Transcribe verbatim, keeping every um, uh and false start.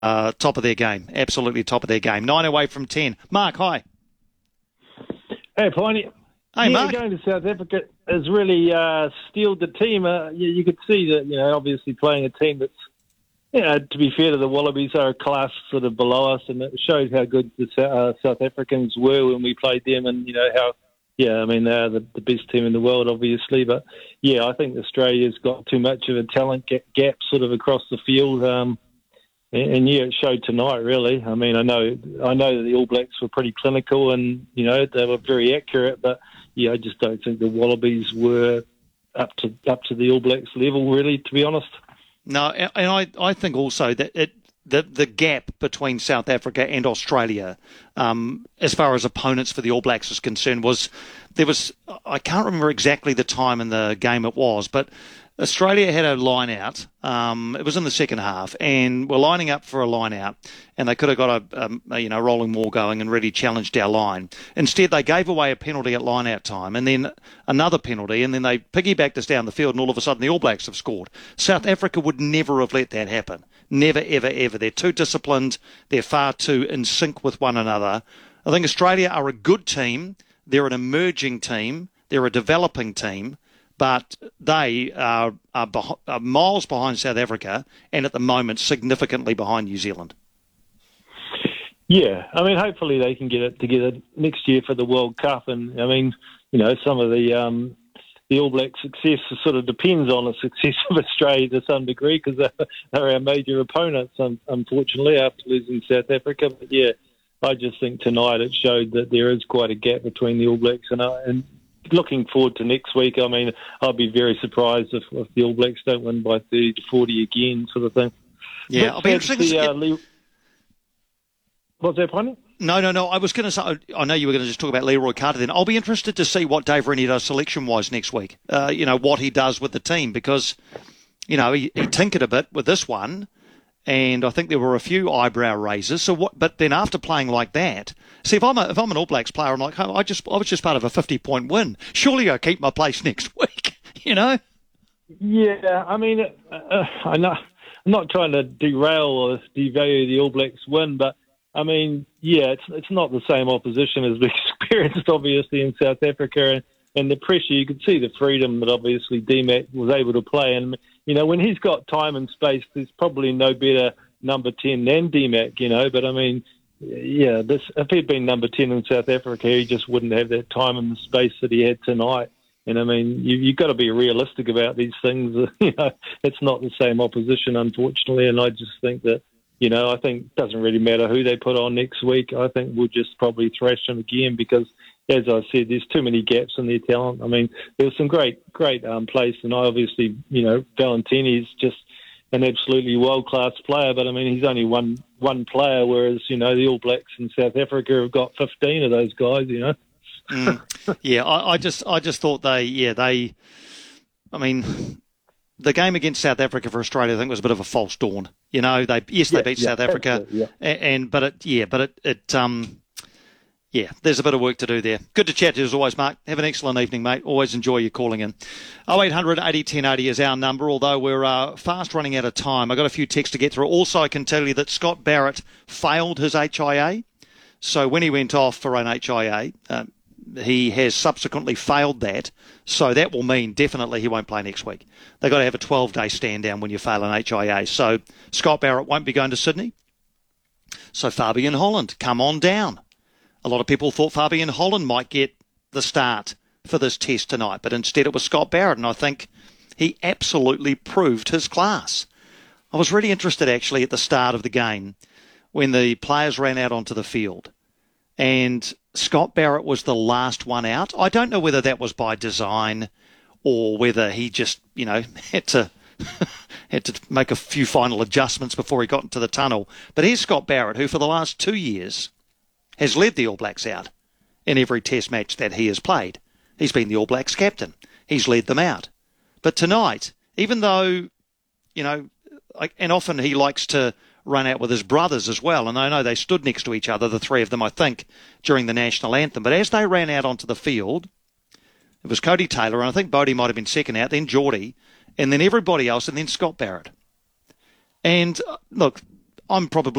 uh, top of their game, absolutely top of their game. Nine away from ten. Mark, hi. Hey, Piney. Hey, yeah, Mark. Going to South Africa has really uh, steeled the team. Uh, you, you could see that, you know, obviously playing a team that's, you know, to be fair to the Wallabies, are a class sort of below us, and it showed how good the uh, South Africans were when we played them, and, you know, how, yeah, I mean, they're the, the best team in the world, obviously, but, yeah, I think Australia's got too much of a talent gap sort of across the field, um, and, and, yeah, it showed tonight, really. I mean, I know I know that the All Blacks were pretty clinical and, you know, they were very accurate, but, yeah, I just don't think the Wallabies were up to up to the All Blacks level, really, to be honest. No, and I, I think also that it, the the gap between South Africa and Australia, um, as far as opponents for the All Blacks is concerned, was there was I can't remember exactly the time in the game it was, but Australia had a line out. Um, it was in the second half, and we're lining up for a line out, and they could have got a, a you know rolling maul going and really challenged our line. Instead, they gave away a penalty at line out time, and then another penalty, and then they piggybacked us down the field, and all of a sudden the All Blacks have scored. South Africa would never have let that happen. Never, ever, ever. They're too disciplined. They're far too in sync with one another. I think Australia are a good team. They're an emerging team. They're a developing team. But they are, are, beh- are miles behind South Africa and at the moment significantly behind New Zealand. Yeah, I mean, hopefully they can get it together next year for the World Cup. And, I mean, you know, some of the um, the All Black success sort of depends on the success of Australia to some degree, because they're, they're our major opponents, unfortunately, after losing South Africa. But, yeah, I just think tonight it showed that there is quite a gap between the All Blacks and, uh, and looking forward to next week. I mean, I'll be very surprised if, if the All Blacks don't win by thirty to forty again, sort of thing. Yeah, But I'll be interested. the, To... uh, Le- What's that, Pony? No, no, no. I was going to say, I know you were going to just talk about Leroy Carter then. I'll be interested to see what Dave Rennie does selection-wise next week. Uh, you know, what he does with the team, because, you know, he, he tinkered a bit with this one, and I think there were a few eyebrow raisers. So what? But then after playing like that, see, if I'm a, if I'm an All Blacks player, I'm like, oh, I just I was just part of a fifty-point win. Surely I keep my place next week. You know? Yeah, I mean, uh, I'm not I'm not trying to derail or devalue the All Blacks win, but I mean, yeah, it's it's not the same opposition as we experienced, obviously, in South Africa, and, and the pressure. You could see the freedom that obviously D Mac was able to play, and you know, when he's got time and space, there's probably no better number ten than D Mac, you know. But I mean, yeah, this if he'd been number ten in South Africa, he just wouldn't have that time and the space that he had tonight. And I mean, you, you've got to be realistic about these things. You know, it's not the same opposition, unfortunately, and I just think that. You know, I think it doesn't really matter who they put on next week. I think we'll just probably thrash them again because, as I said, there's too many gaps in their talent. I mean, there was some great, great um, plays tonight. Obviously, you know, Valentini's just an absolutely world-class player, but, I mean, he's only one one player, whereas, you know, the All Blacks in South Africa have got fifteen of those guys, you know. mm. Yeah, I, I just I just thought they, yeah, they, I mean... The game against South Africa for Australia, I think, was a bit of a false dawn. You know, they yes, they yeah, beat yeah, South Africa, yeah. and, and but it yeah, but it, it um yeah, there's a bit of work to do there. Good to chat to you as always, Mark. Have an excellent evening, mate. Always enjoy you calling in. oh eight hundred eighty ten eighty is our number, although we're uh, fast running out of time. I've got a few texts to get through. Also, I can tell you that Scott Barrett failed his H I A. So when he went off for an H I A, uh, he has subsequently failed that. So that will mean definitely he won't play next week. They've got to have a twelve-day stand down when you fail an H I A. So Scott Barrett won't be going to Sydney. So Fabian Holland, come on down. A lot of people thought Fabian Holland might get the start for this test tonight, but instead it was Scott Barrett, and I think he absolutely proved his class. I was really interested actually at the start of the game when the players ran out onto the field, and Scott Barrett was the last one out. I don't know whether that was by design or whether he just, you know, had to had to make a few final adjustments before he got into the tunnel. But here's Scott Barrett, who for the last two years has led the All Blacks out in every test match that he has played. He's been the All Blacks captain. He's led them out. But tonight, even though, you know, and often he likes to run out with his brothers as well. And I know they stood next to each other, the three of them, I think, during the national anthem. But as they ran out onto the field, it was Cody Taylor, and I think Bodie might have been second out, then Geordie, and then everybody else, and then Scott Barrett. And, uh, look, I'm probably